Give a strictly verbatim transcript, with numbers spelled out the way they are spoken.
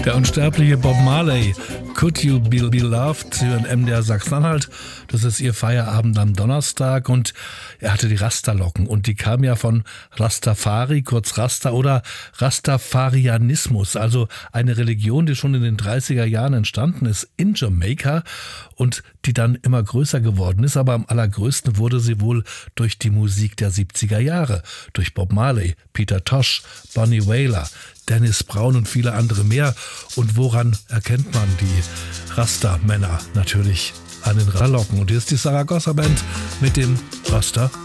Der unsterbliche Bob Marley, Could You Be, Be Loved, für den M D R Sachsen-Anhalt. Das ist ihr Feierabend am Donnerstag und er hatte die Rastalocken und die kamen ja von Rastafari, kurz Rasta oder Rastafarianismus, also eine Religion, die schon in den dreißiger Jahren entstanden ist in Jamaika und die dann immer größer geworden ist, aber am allergrößten wurde sie wohl durch die Musik der siebziger Jahre, durch Bob Marley, Peter Tosh, Bunny Wailer, Dennis Brown und viele andere mehr. Und woran erkennt man die Rasta-Männer? Natürlich an den Rastalocken. Und hier ist die Saragossa Band mit dem Rasta